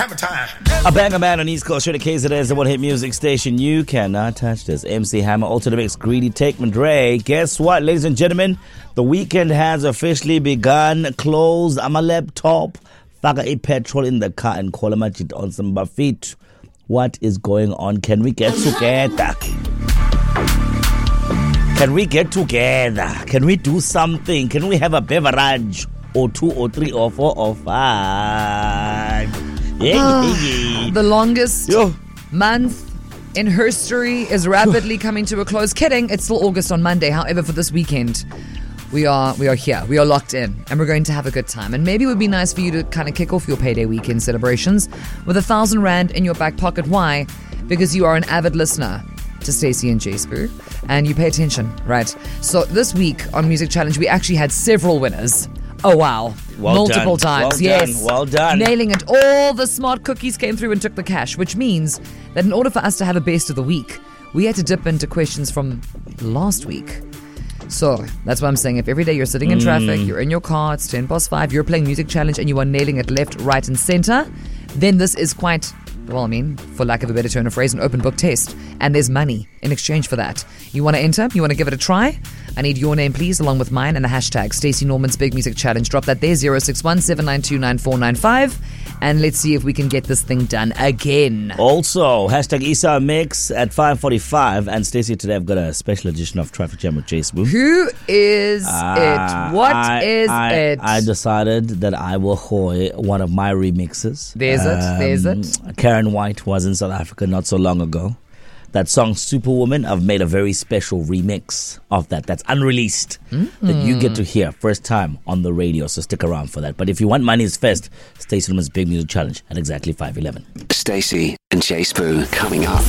Hammer time. A banger man on East Coast, straight to KZS, the one hit music station. You cannot touch this. MC Hammer, Ultimate Mix, Greedy, Take Dre. Guess what, ladies and gentlemen? The weekend has officially begun. Close on my laptop. Faka a petrol in the car and call Majid on some feet. What is going on? Can we get together? Can we get together? Can we do something? Can we have a beverage? Or 2 or 3 or 4 or 5? The longest month in history is rapidly coming to a close. Kidding, it's still August on Monday. However, for this weekend, we are here. We are locked in, and we're going to have a good time. And maybe it would be nice for you to kind of kick off your payday weekend celebrations with 1,000 Rand in your back pocket. Why? Because you are an avid listener to Stacey and J Spoo, and you pay attention, right? So this week on Music Challenge, we actually had several winners. Oh, wow. Multiple times. Well done. Nailing it. All the smart cookies came through and took the cash, which means that in order for us to have a best of the week, we had to dip into questions from last week. So that's why I'm saying if every day you're sitting in traffic, you're in your car, it's 5:10, you're playing Music Challenge and you are nailing it left, right and center, then this is quite, well, I mean, for lack of a better turn of phrase, an open book test. And there's money in exchange for that. You want to enter? You want to give it a try? I need your name, please, along with mine and the hashtag Stacey Norman's Big Music Challenge. Drop that there, 061-792-9495. And let's see if we can get this thing done again. Also, hashtag Issa Mix at 5:45. And Stacey, today I've got a special edition of Traffic Jam with J Spoo. Who is it? What is it? I decided that I will hoy one of my remixes. There's it. Karen White was in South Africa not so long ago. That song Superwoman, I've made a very special remix of that. That's unreleased. That you get to hear first time on the radio. So stick around for that. But if you want money's first, Stacey Norman's Big Music Challenge at exactly 5:11. Stacey and J Spoo coming up.